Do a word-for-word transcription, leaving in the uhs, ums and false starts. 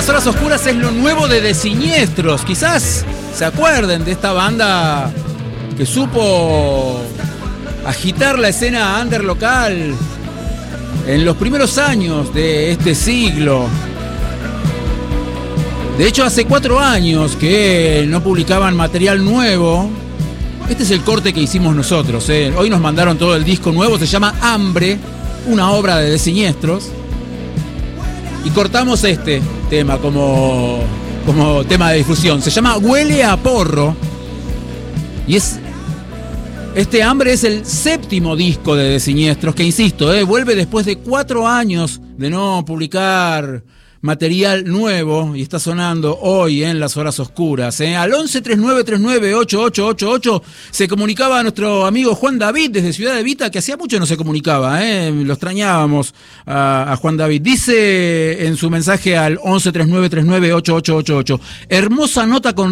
Las Horas Oscuras es lo nuevo de De Siniestros. Quizás se acuerden de esta banda que supo agitar la escena under local en los primeros años de este siglo. De hecho, hace cuatro años que no publicaban material nuevo. Este es el corte que hicimos nosotros, ¿eh? Hoy nos mandaron todo el disco nuevo, se llama Hambre, una obra de De Siniestros. Y cortamos este tema como, como tema de difusión. Se llama Huele a Porro. Y es... Este Hambre es el séptimo disco de De Siniestros, que insisto, ¿eh? vuelve después de cuatro años de no publicar material nuevo y está sonando hoy en Las Horas Oscuras. ¿eh? Al once treinta y nueve treinta y nueve ochenta y ocho ochenta y ocho se comunicaba nuestro amigo Juan David desde Ciudad Evita, que hacía mucho no se comunicaba, ¿eh? lo extrañábamos a, a Juan David. Dice en su mensaje al once treinta y nueve treinta y nueve ochenta y ocho ochenta y ocho, hermosa nota con